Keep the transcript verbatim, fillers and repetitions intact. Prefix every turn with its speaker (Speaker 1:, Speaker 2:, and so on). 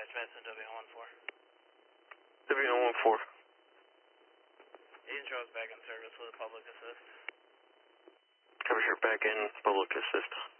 Speaker 1: Madison W one four.
Speaker 2: W one four.
Speaker 1: Agent Charles back in service with a public assist.
Speaker 2: Cover here, back in public assist.